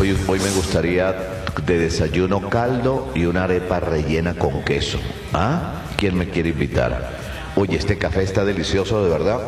Hoy me gustaría de desayuno caldo y una arepa rellena con queso. ¿Ah? ¿Quién me quiere invitar? Oye, este café está delicioso, de verdad.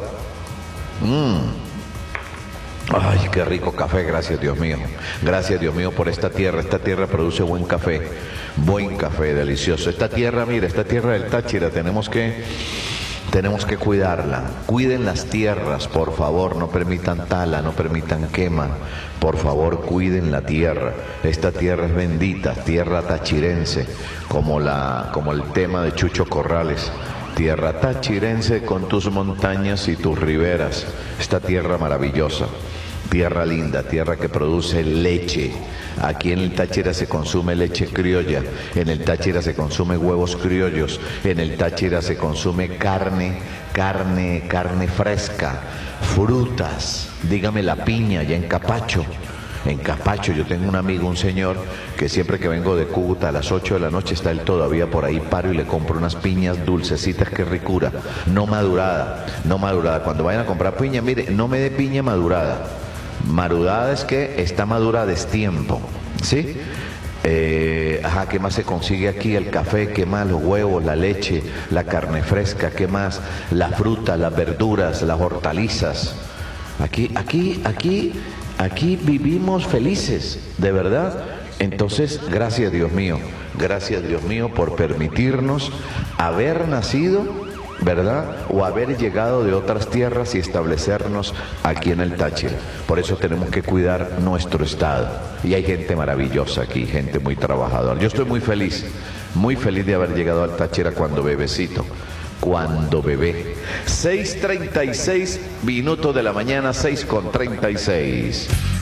Ay, qué rico café, gracias Dios mío. Gracias Dios mío por esta tierra. Esta tierra produce buen café, delicioso. Esta tierra, mira, esta tierra del Táchira, tenemos que cuidarla. Cuiden las tierras, por favor, no permitan tala, no permitan quema. Por favor, cuiden la tierra. Esta tierra es bendita, tierra tachirense, como el tema de Chucho Corrales. Tierra tachirense con tus montañas y tus riberas. Esta tierra maravillosa. Tierra linda, tierra que produce leche. Aquí en el Táchira se consume leche criolla, en el Táchira se consume huevos criollos, en el Táchira se consume carne fresca, frutas, dígame la piña, ya en Capacho. En Capacho yo tengo un amigo, un señor, que siempre que vengo de Cúcuta a las 8 de la noche está él todavía por ahí, paro y le compro unas piñas dulcecitas, que ricura, no madurada. Cuando vayan a comprar piña, mire, no me dé piña madurada. Madurada es que está madura a destiempo, ¿sí? ¿Qué más se consigue aquí? El café, ¿qué más? Los huevos, la leche, la carne fresca, ¿qué más? La fruta, las verduras, las hortalizas. Aquí vivimos felices, de verdad. Entonces, gracias Dios mío por permitirnos haber nacido, ¿verdad? O haber llegado de otras tierras y establecernos aquí en el Táchira. Por eso tenemos que cuidar nuestro estado. Y hay gente maravillosa aquí, gente muy trabajadora. Yo estoy muy feliz de haber llegado al Táchira cuando bebecito. Cuando bebé. 6:36 minutos de la mañana, 6:36.